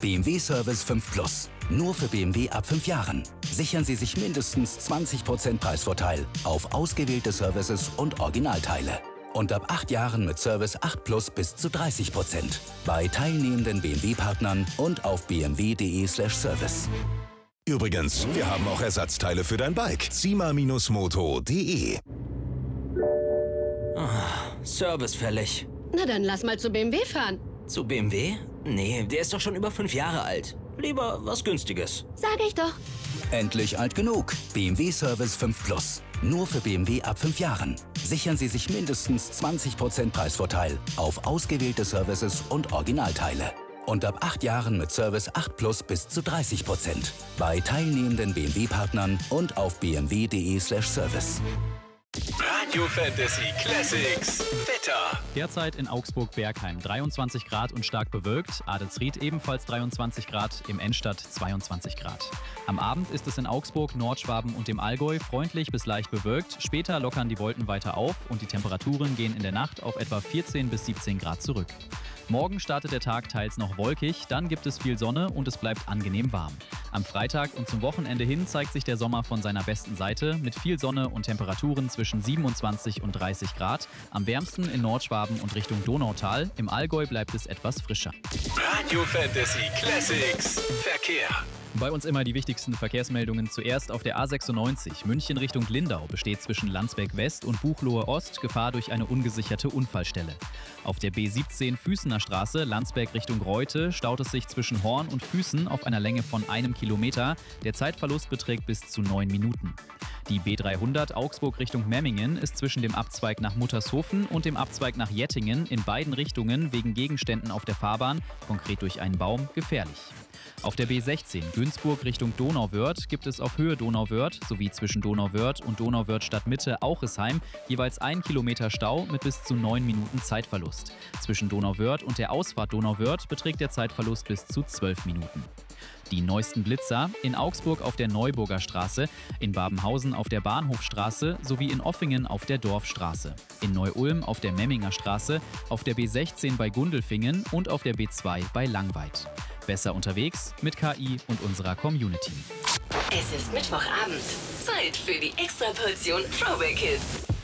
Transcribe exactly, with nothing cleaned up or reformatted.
B M W Service fünf Plus. Nur für B M W ab fünf Jahren. Sichern Sie sich mindestens zwanzig Prozent Preisvorteil auf ausgewählte Services und Originalteile. Und ab acht Jahren mit Service acht Plus bis zu dreißig Prozent. Bei teilnehmenden B M W-Partnern und auf b m w punkt d e slash service. Übrigens, wir haben auch Ersatzteile für dein Bike. Cima Moto punkt de. Oh, Service fällig. Na dann lass mal zu B M W fahren. Zu B M W? Nee, der ist doch schon über fünf Jahre alt. Lieber was Günstiges. Sag ich doch. Endlich alt genug. B M W Service fünf Plus. Nur für B M W ab fünf Jahren. Sichern Sie sich mindestens zwanzig Prozent Preisvorteil auf ausgewählte Services und Originalteile. Und ab acht Jahren mit Service acht Plus bis zu dreißig Prozent. Bei teilnehmenden B M W-Partnern und auf b m w punkt d e slash service. Radio Fantasy Classics Wetter. Derzeit in Augsburg-Bergheim dreiundzwanzig Grad und stark bewölkt. Adelsried ebenfalls dreiundzwanzig Grad, im Endstadt zweiundzwanzig Grad. Am Abend ist es in Augsburg, Nordschwaben und dem Allgäu freundlich bis leicht bewölkt. Später lockern die Wolken weiter auf und die Temperaturen gehen in der Nacht auf etwa vierzehn bis siebzehn Grad zurück. Morgen startet der Tag teils noch wolkig, dann gibt es viel Sonne und es bleibt angenehm warm. Am Freitag und zum Wochenende hin zeigt sich der Sommer von seiner besten Seite mit viel Sonne und Temperaturen zwischen siebenundzwanzig und dreißig Grad. Am wärmsten in Nordschwaben und Richtung Donautal. Im Allgäu bleibt es etwas frischer. Radio Fantasy Classics Verkehr. Bei uns immer die wichtigsten Verkehrsmeldungen. Zuerst auf der A sechsundneunzig, München Richtung Lindau, besteht zwischen Landsberg West und Buchloe Ost Gefahr durch eine ungesicherte Unfallstelle. Auf der B siebzehn Füßener Straße, Landsberg Richtung Reute, staut es sich zwischen Horn und Füßen auf einer Länge von einem Kilometer. Der Zeitverlust beträgt bis zu neun Minuten. Die B dreihundert Augsburg Richtung Memmingen ist zwischen dem Abzweig nach Muttershofen und dem Abzweig nach Jettingen in beiden Richtungen wegen Gegenständen auf der Fahrbahn, konkret durch einen Baum, gefährlich. Auf der B sechzehn Günzburg Richtung Donauwörth gibt es auf Höhe Donauwörth sowie zwischen Donauwörth und Donauwörth Stadtmitte Auchesheim jeweils einen Kilometer Stau mit bis zu neun Minuten Zeitverlust. Zwischen Donauwörth und der Ausfahrt Donauwörth beträgt der Zeitverlust bis zu zwölf Minuten. Die neuesten Blitzer in Augsburg auf der Neuburger Straße, in Babenhausen auf der Bahnhofstraße sowie in Offingen auf der Dorfstraße, in Neu-Ulm auf der Memminger Straße, auf der B sechzehn bei Gundelfingen und auf der B zwei bei Langweid. Besser unterwegs mit K I und unserer Community. Es ist Mittwochabend. Zeit für die Extraportion Throwback Hits.